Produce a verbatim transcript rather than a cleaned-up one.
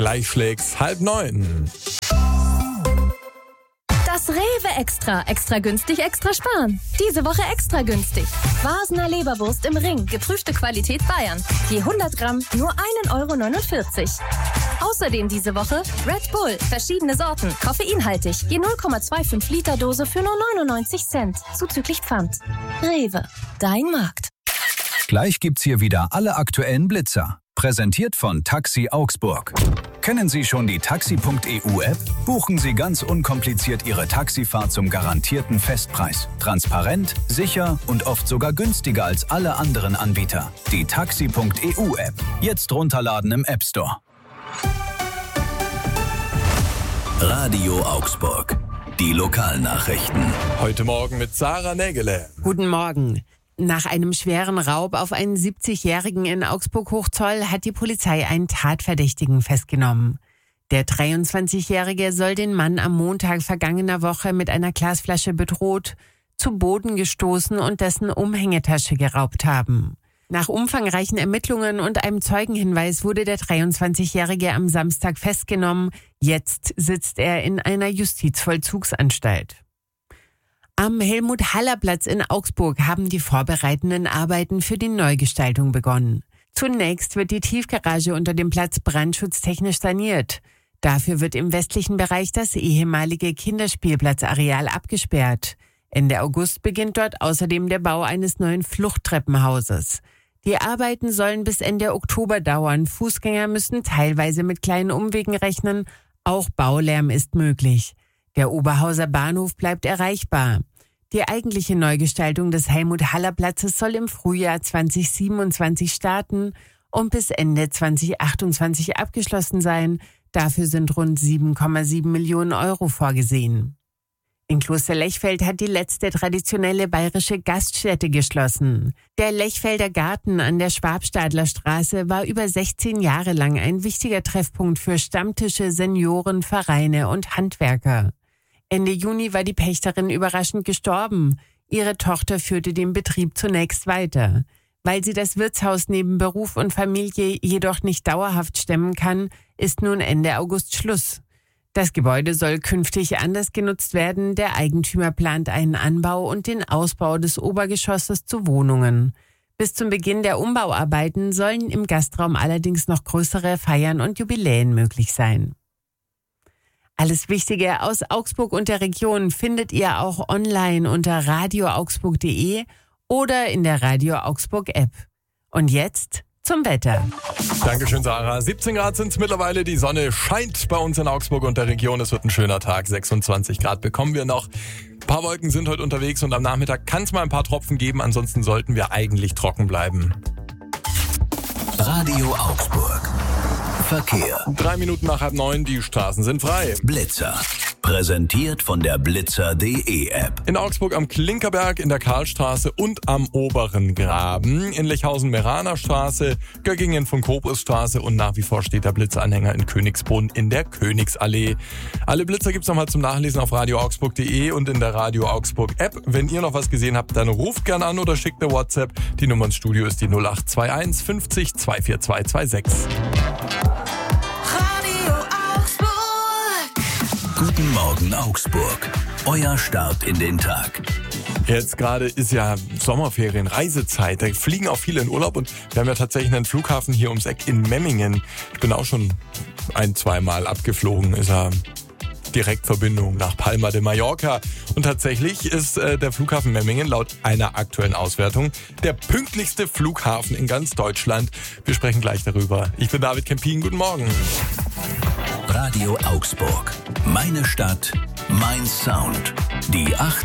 Gleich schlägt's halb neun. Das Rewe Extra. Extra günstig, extra sparen. Diese Woche extra günstig. Wasner Leberwurst im Ring. Geprüfte Qualität Bayern. Je hundert Gramm nur ein Euro neunundvierzig. Außerdem diese Woche Red Bull. Verschiedene Sorten. Koffeinhaltig. Je null Komma fünfundzwanzig Liter Dose für nur neunundneunzig Cent. Zuzüglich Pfand. Rewe. Dein Markt. Gleich gibt's hier wieder alle aktuellen Blitzer. Präsentiert von Taxi Augsburg. Kennen Sie schon die taxi punkt e u App? Buchen Sie ganz unkompliziert Ihre Taxifahrt zum garantierten Festpreis. Transparent, sicher und oft sogar günstiger als alle anderen Anbieter. Die taxi punkt e u App. Jetzt runterladen im App Store. Radio Augsburg. Die Lokalnachrichten. Heute Morgen mit Sarah Nägele. Guten Morgen. Nach einem schweren Raub auf einen siebzigjährigen in Augsburg-Hochzoll hat die Polizei einen Tatverdächtigen festgenommen. Der dreiundzwanzigjährige soll den Mann am Montag vergangener Woche mit einer Glasflasche bedroht, zu Boden gestoßen und dessen Umhängetasche geraubt haben. Nach umfangreichen Ermittlungen und einem Zeugenhinweis wurde der dreiundzwanzigjährige am Samstag festgenommen. Jetzt sitzt er in einer Justizvollzugsanstalt. Am Helmut-Haller-Platz in Augsburg haben die vorbereitenden Arbeiten für die Neugestaltung begonnen. Zunächst wird die Tiefgarage unter dem Platz brandschutztechnisch saniert. Dafür wird im westlichen Bereich das ehemalige Kinderspielplatzareal abgesperrt. Ende August beginnt dort außerdem der Bau eines neuen Fluchttreppenhauses. Die Arbeiten sollen bis Ende Oktober dauern. Fußgänger müssen teilweise mit kleinen Umwegen rechnen. Auch Baulärm ist möglich. Der Oberhauser Bahnhof bleibt erreichbar. Die eigentliche Neugestaltung des Helmut-Haller-Platzes soll im Frühjahr zweitausendsiebenundzwanzig starten und bis Ende zweitausendachtundzwanzig abgeschlossen sein. Dafür sind rund sieben Komma sieben Millionen Euro vorgesehen. In Kloster Lechfeld hat die letzte traditionelle bayerische Gaststätte geschlossen. Der Lechfelder Garten an der Schwabstadler Straße war über sechzehn Jahre lang ein wichtiger Treffpunkt für Stammtische, Senioren, Vereine und Handwerker. Ende Juni war die Pächterin überraschend gestorben. Ihre Tochter führte den Betrieb zunächst weiter. Weil sie das Wirtshaus neben Beruf und Familie jedoch nicht dauerhaft stemmen kann, ist nun Ende August Schluss. Das Gebäude soll künftig anders genutzt werden. Der Eigentümer plant einen Anbau und den Ausbau des Obergeschosses zu Wohnungen. Bis zum Beginn der Umbauarbeiten sollen im Gastraum allerdings noch größere Feiern und Jubiläen möglich sein. Alles Wichtige aus Augsburg und der Region findet ihr auch online unter radio augsburg punkt de oder in der Radio Augsburg App. Und jetzt zum Wetter. Dankeschön, Sarah. siebzehn Grad sind es mittlerweile. Die Sonne scheint bei uns in Augsburg und der Region. Es wird ein schöner Tag. sechsundzwanzig Grad bekommen wir noch. Ein paar Wolken sind heute unterwegs und am Nachmittag kann es mal ein paar Tropfen geben. Ansonsten sollten wir eigentlich trocken bleiben. Radio Augsburg. Verkehr. Drei Minuten nach halb neun, die Straßen sind frei. Blitzer. Präsentiert von der blitzer punkt de App. In Augsburg am Klinkerberg, in der Karlstraße und am Oberen Graben. In Lechhausen-Meraner Straße, Göggingen von Kobrusstraße und nach wie vor steht der Blitzanhänger in Königsbrunn in der Königsallee. Alle Blitzer gibt's nochmal zum Nachlesen auf radio augsburg punkt de und in der Radio Augsburg App. Wenn ihr noch was gesehen habt, dann ruft gern an oder schickt eine WhatsApp. Die Nummer ins Studio ist die null acht zwei eins fünfzig zwei vier zwei zwei sechs. Guten Morgen Augsburg. Euer Start in den Tag. Jetzt gerade ist ja Sommerferien, Reisezeit. Da fliegen auch viele in Urlaub und wir haben ja tatsächlich einen Flughafen hier ums Eck in Memmingen. Ich bin auch schon ein, zweimal abgeflogen. Ist ja Direktverbindung nach Palma de Mallorca. Und tatsächlich ist äh, der Flughafen Memmingen laut einer aktuellen Auswertung der pünktlichste Flughafen in ganz Deutschland. Wir sprechen gleich darüber. Ich bin David Kempin. Guten Morgen. Radio Augsburg. Meine Stadt, mein Sound. Die acht